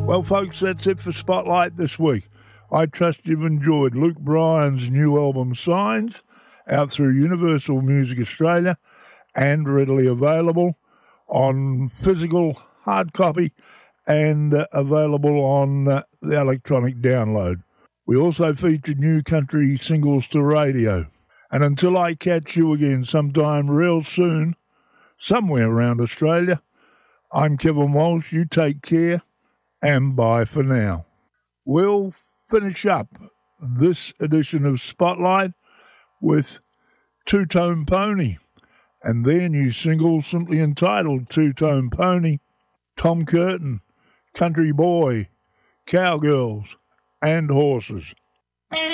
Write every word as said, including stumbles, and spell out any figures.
Well, folks, that's it for Spotlight this week. I trust you've enjoyed Luke Bryan's new album, Signs, out through Universal Music Australia and readily available on physical hard copy and uh, available on uh, the electronic download. We also featured new country singles to radio. And until I catch you again sometime real soon, somewhere around Australia, I'm Kevin Walsh. You take care, and bye for now. We'll finish up this edition of Spotlight with Two Tone Pony and their new single simply entitled Two Tone Pony, Tom Curtin, Country Boy, Cowgirls, and Horses.